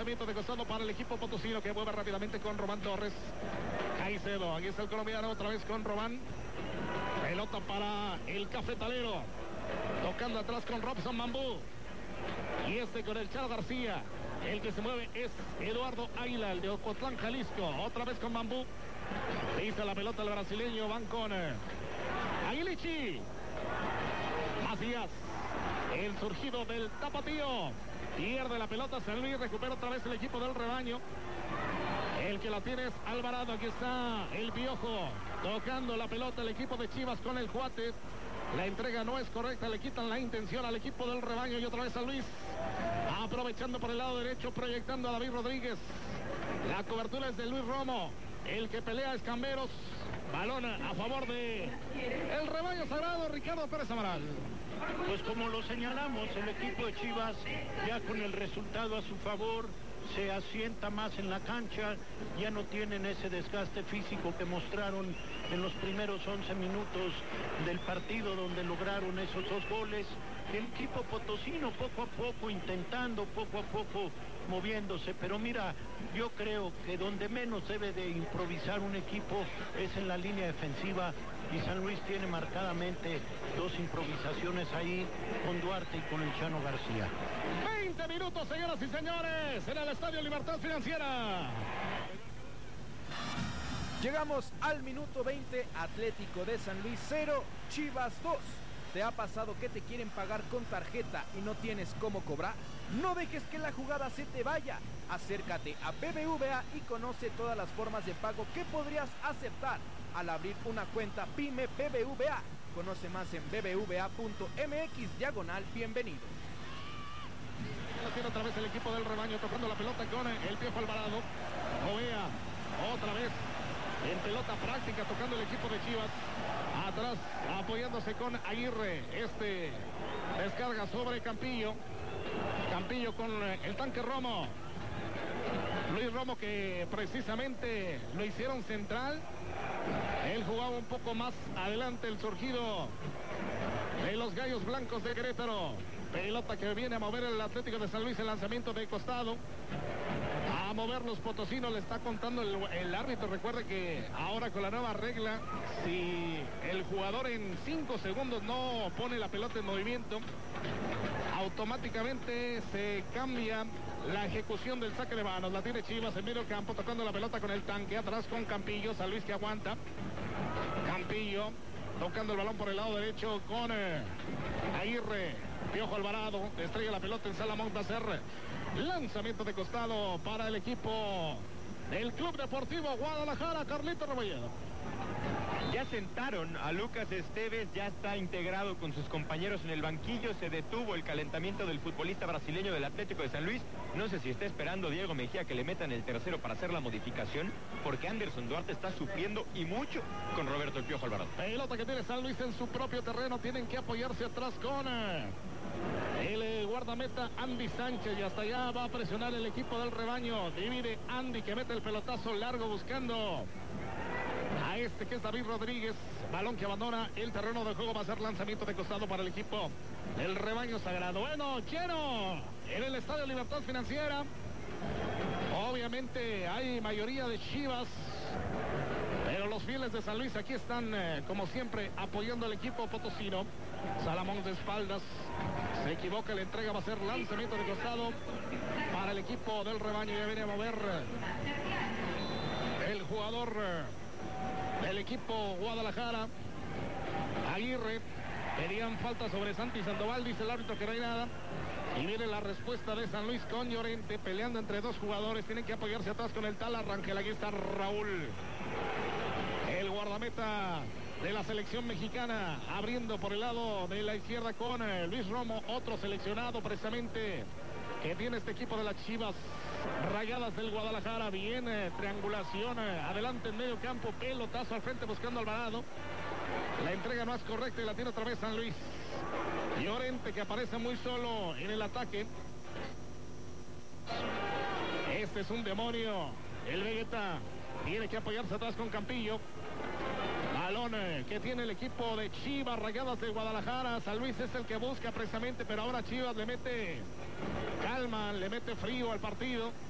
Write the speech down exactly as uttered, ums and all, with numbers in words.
lanzamiento de costado para el equipo potosino, que mueve rápidamente con Román Torres. Caicedo, aquí está el colombiano otra vez con Román. Pelota para el cafetalero. Tocando atrás con Robson Bambú. Y este con el Charo García. El que se mueve es Eduardo Águila, el de Ocotlán, Jalisco. Otra vez con Bambú. Dice la pelota el brasileño. Van con Aguilichi. Macías. El surgido del tapatío. Pierde la pelota San Luis. Recupera otra vez el equipo del rebaño. El que la tiene es Alvarado. Aquí está el Piojo. Tocando la pelota el equipo de Chivas con el Cuate. La entrega no es correcta. Le quitan la intención al equipo del rebaño. Y otra vez San Luis. Aprovechando por el lado derecho. Proyectando a David Rodríguez. La cobertura es de Luis Romo. El que pelea es Camberos. Balón a favor de el rebaño sagrado, Ricardo Pérez Amaral. Pues como lo señalamos, el equipo de Chivas ya con el resultado a su favor se asienta más en la cancha, ya no tienen ese desgaste físico que mostraron en los primeros once minutos del partido donde lograron esos dos goles. El equipo potosino poco a poco intentando, poco a poco moviéndose, pero mira, yo creo que donde menos debe de improvisar un equipo es en la línea defensiva, y San Luis tiene marcadamente dos improvisaciones ahí con Duarte y con el Chano García. veinte minutos, señoras y señores, en el Estadio Libertad Financiera. Llegamos al minuto veinte, Atlético de San Luis cero, Chivas dos. ¿Te ha pasado que te quieren pagar con tarjeta y no tienes cómo cobrar? No dejes que la jugada se te vaya. Acércate a B B V A y conoce todas las formas de pago que podrías aceptar al abrir una cuenta Pyme B B V A. Conoce más en b b v a punto m x diagonal bienvenido. Tiene otra vez el equipo del rebaño tocando la pelota con el Piojo Alvarado. Jovea otra vez en pelota práctica tocando el equipo de Chivas. Atrás apoyándose con Aguirre. Este descarga sobre Campillo. Campillo con el tanque Romo. Luis Romo, que precisamente lo hicieron central. Él jugaba un poco más adelante, el surgido de los Gallos Blancos de Querétaro. Pelota que viene a mover el Atlético de San Luis, el lanzamiento de costado. A mover los potosinos, le está contando el, el árbitro. Recuerde que ahora con la nueva regla, si el jugador en cinco segundos no pone la pelota en movimiento, automáticamente se cambia la ejecución del saque de manos. La tiene Chivas en medio campo, tocando la pelota con el tanque. Atrás con Campillo, San Luis que aguanta. Campillo tocando el balón por el lado derecho con eh, Aguirre. Piojo Alvarado estrella la pelota en Salamón Tacer. Lanzamiento de costado para el equipo del Club Deportivo Guadalajara. Carlito Rebolledo. Ya sentaron a Lucas Esteves, ya está integrado con sus compañeros en el banquillo. Se detuvo el calentamiento del futbolista brasileño del Atlético de San Luis. No sé si está esperando Diego Mejía que le metan el tercero para hacer la modificación, porque Anderson Duarte está sufriendo y mucho con Roberto El Piojo Alvarado. Pelota que tiene San Luis en su propio terreno. Tienen que apoyarse atrás con el eh, guardameta Andy Sánchez, y hasta allá va a presionar el equipo del rebaño. Divide Andy, que mete el pelotazo largo buscando a este que es David Rodríguez. Balón que abandona el terreno de juego. Va a ser lanzamiento de costado para el equipo del rebaño sagrado. Bueno, lleno en el Estadio Libertad Financiera. Obviamente hay mayoría de Chivas, pero los fieles de San Luis aquí están eh, como siempre apoyando al equipo potosino. Salamón de espaldas, se equivoca, la entrega va a ser lanzamiento de costado para el equipo del rebaño. Ya viene a mover el jugador del equipo Guadalajara, Aguirre. Pedían falta sobre Santi Sandoval, dice el árbitro que no hay nada. Y viene la respuesta de San Luis con Llorente, peleando entre dos jugadores. Tienen que apoyarse atrás con el tal Arrangel. Aquí está Raúl, el guardameta de la selección mexicana, abriendo por el lado de la izquierda con eh, Luis Romo, otro seleccionado precisamente que tiene este equipo de las Chivas Rayadas del Guadalajara. Viene triangulación eh, adelante en medio campo, pelotazo al frente buscando Alvarado. La entrega no es correcta y la tiene otra vez San Luis. Llorente, que aparece muy solo en el ataque. Este es un demonio. El Vegeta tiene que apoyarse atrás con Campillo. Balón que tiene el equipo de Chivas Rayadas de Guadalajara. San Luis es el que busca precisamente, pero ahora Chivas le mete calma, le mete frío al partido.